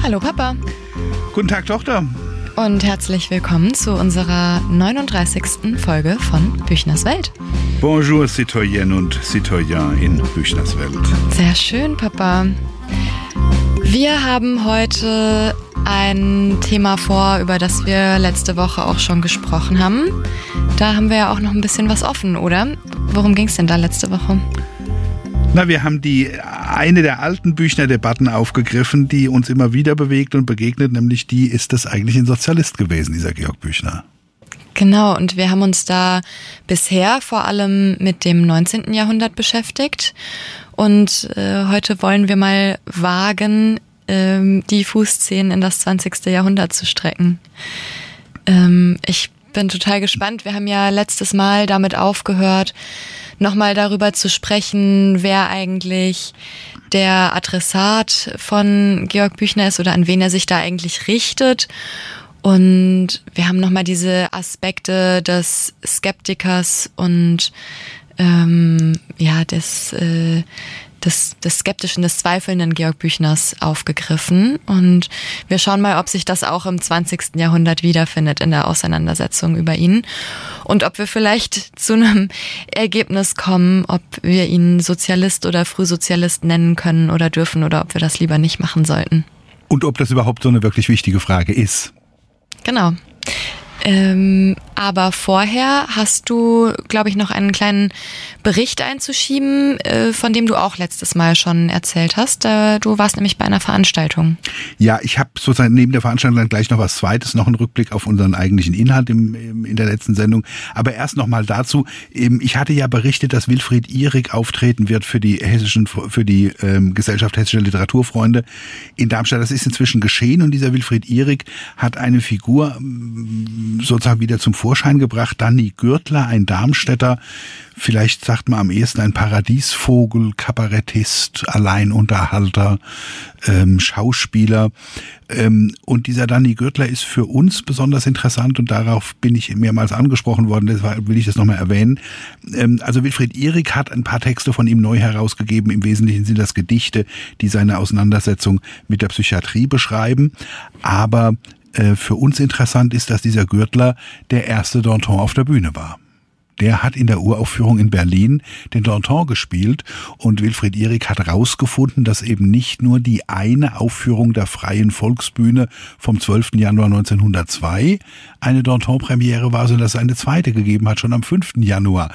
Hallo Papa. Guten Tag Tochter. Und herzlich willkommen zu unserer 39. Folge von Büchners Welt. Bonjour Citoyenne und Citoyen in Büchners Welt. Sehr schön, Papa. Wir haben heute ein Thema vor, über das wir letzte Woche auch schon gesprochen haben. Da haben wir ja auch noch ein bisschen was offen, oder? Worum ging es denn da letzte Woche? Na, wir haben eine der alten Büchner-Debatten aufgegriffen, die uns immer wieder bewegt und begegnet, nämlich die, ist das eigentlich ein Sozialist gewesen, dieser Georg Büchner? Genau, und wir haben uns da bisher vor allem mit dem 19. Jahrhundert beschäftigt. Und heute wollen wir mal wagen, die Fußzehen in das 20. Jahrhundert zu strecken. Ich bin total gespannt. Wir haben ja letztes Mal damit aufgehört, nochmal darüber zu sprechen, wer eigentlich der Adressat von Georg Büchner ist oder an wen er sich da eigentlich richtet. Und wir haben nochmal diese Aspekte des Skeptikers und des skeptischen, des zweifelnden Georg Büchners aufgegriffen. Und wir schauen mal, ob sich das auch im 20. Jahrhundert wiederfindet in der Auseinandersetzung über ihn. Und ob wir vielleicht zu einem Ergebnis kommen, ob wir ihn Sozialist oder Frühsozialist nennen können oder dürfen oder ob wir das lieber nicht machen sollten. Und ob das überhaupt so eine wirklich wichtige Frage ist. Genau. Aber vorher hast du, glaube ich, noch einen kleinen Bericht einzuschieben, von dem du auch letztes Mal schon erzählt hast. Du warst nämlich bei einer Veranstaltung. Ja, ich habe sozusagen neben der Veranstaltung dann gleich noch was Zweites, noch einen Rückblick auf unseren eigentlichen Inhalt in der letzten Sendung. Aber erst noch mal dazu, ich hatte ja berichtet, dass Wilfried Ihrig auftreten wird für die Gesellschaft Hessischer Literaturfreunde in Darmstadt. Das ist inzwischen geschehen und dieser Wilfried Ihrig hat eine Figur sozusagen wieder zum Vorschein gebracht. Danny Gürtler, ein Darmstädter, vielleicht sagt man am ehesten ein Paradiesvogel, Kabarettist, Alleinunterhalter, Schauspieler. Und dieser Danny Gürtler ist für uns besonders interessant und darauf bin ich mehrmals angesprochen worden, deshalb will ich das nochmal erwähnen. Also Wilfried Ihrig hat ein paar Texte von ihm neu herausgegeben, im Wesentlichen sind das Gedichte, die seine Auseinandersetzung mit der Psychiatrie beschreiben, aber für uns interessant ist, dass dieser Gürtler der erste Danton auf der Bühne war. Der hat in der Uraufführung in Berlin den Danton gespielt und Wilfried Ihrig hat herausgefunden, dass eben nicht nur die eine Aufführung der Freien Volksbühne vom 12. Januar 1902 eine Danton-Premiere war, sondern dass es eine zweite gegeben hat. Schon am 5. Januar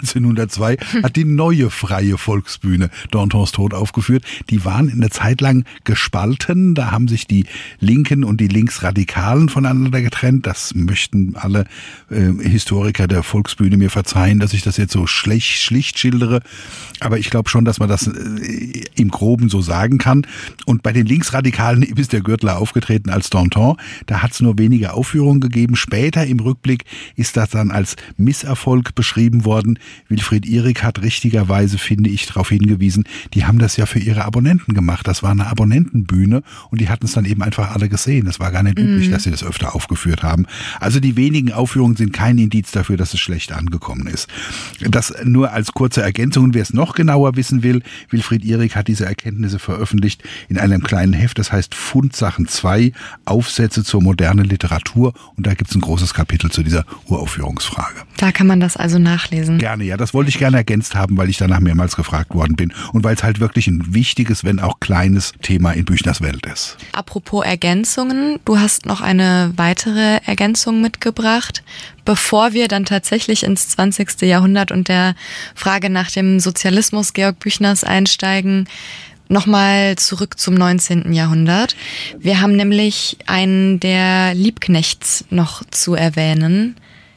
1902 hat die neue Freie Volksbühne Dantons Tod aufgeführt. Die waren eine Zeit lang gespalten. Da haben sich die Linken und die Linksradikalen voneinander getrennt. Das möchten alle Historiker der Volksbühne mir verzeihen, dass ich das jetzt so schlicht schildere, aber ich glaube schon, dass man das im Groben so sagen kann. Und bei den Linksradikalen ist der Gürtler aufgetreten als Danton. Da hat es nur wenige Aufführungen gegeben. Später im Rückblick ist das dann als Misserfolg beschrieben worden. Wilfried Ihrig hat richtigerweise, finde ich, darauf hingewiesen, die haben das ja für ihre Abonnenten gemacht. Das war eine Abonnentenbühne und die hatten es dann eben einfach alle gesehen. Das war gar nicht üblich, dass sie das öfter aufgeführt haben. Also die wenigen Aufführungen sind kein Indiz dafür, dass es schlecht angekommen ist. Das nur als kurze Ergänzung. Wer es noch genauer wissen will, Wilfried Ihrig hat diese Erkenntnisse veröffentlicht in einem kleinen Heft, das heißt Fundsachen 2, Aufsätze zur modernen Literatur und da gibt es ein großes Kapitel zu dieser Uraufführungsfrage. Da kann man das also nachlesen. Gerne, ja. Das wollte ich gerne ergänzt haben, weil ich danach mehrmals gefragt worden bin und weil es halt wirklich ein wichtiges, wenn auch kleines Thema in Büchners Welt ist. Apropos Ergänzungen, du hast noch eine weitere Ergänzung mitgebracht, bevor wir dann tatsächlich ins 20. Jahrhundert und der Frage nach dem Sozialismus Georg Büchners einsteigen. Nochmal zurück zum 19. Jahrhundert. Wir haben nämlich einen der Liebknechts noch zu erwähnen,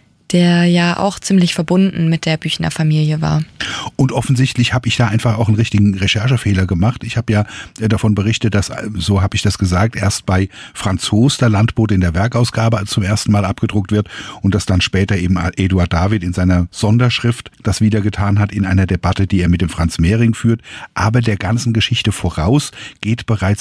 der ja auch ziemlich verbunden mit der Büchner Familie war. Und offensichtlich habe ich da einfach auch einen richtigen Recherchefehler gemacht. Ich habe ja davon berichtet, dass, so habe ich das gesagt, erst bei Franz Hoos der Landbote in der Werkausgabe zum ersten Mal abgedruckt wird und dass dann später eben Eduard David in seiner Sonderschrift das wieder getan hat in einer Debatte, die er mit dem Franz Mehring führt. Aber der ganzen Geschichte voraus geht bereits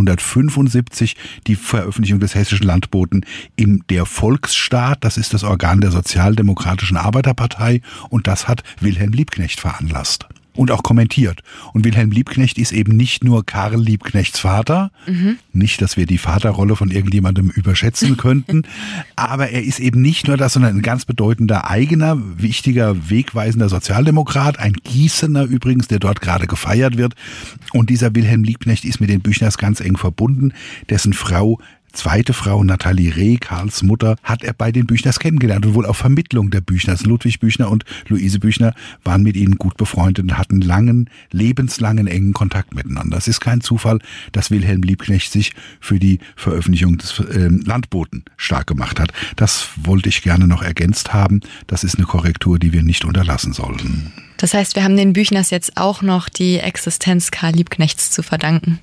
1875 die Veröffentlichung des Hessischen Landboten im Der Volksstaat, das ist das Organ der Sozialdemokratischen Arbeiterpartei und das hat Wilhelm Liebknecht veranlasst. und auch kommentiert. Und Wilhelm Liebknecht ist eben nicht nur Karl Liebknechts Vater, nicht, dass wir die Vaterrolle von irgendjemandem überschätzen könnten, aber er ist eben nicht nur das, sondern ein ganz bedeutender eigener, wichtiger, wegweisender Sozialdemokrat, ein Gießener übrigens, der dort gerade gefeiert wird. Und dieser Wilhelm Liebknecht ist mit den Büchners ganz eng verbunden, dessen zweite Frau, Nathalie Reh, Karls Mutter, hat er bei den Büchners kennengelernt und wohl auf Vermittlung der Büchners. Ludwig Büchner und Luise Büchner waren mit ihnen gut befreundet und hatten lebenslangen engen Kontakt miteinander. Es ist kein Zufall, dass Wilhelm Liebknecht sich für die Veröffentlichung des Landboten stark gemacht hat. Das wollte ich gerne noch ergänzt haben. Das ist eine Korrektur, die wir nicht unterlassen sollten. Das heißt, wir haben den Büchners jetzt auch noch die Existenz Karl Liebknechts zu verdanken.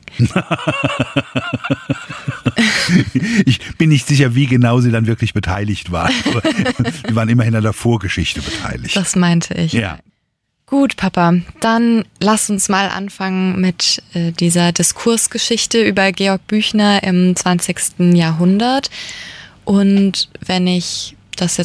Ich bin nicht sicher, wie genau sie dann wirklich beteiligt waren. Aber sie waren immerhin an der Vorgeschichte beteiligt. Das meinte ich. Ja. Gut, Papa, dann lass uns mal anfangen mit dieser Diskursgeschichte über Georg Büchner im 20. Jahrhundert. Und wenn ich das jetzt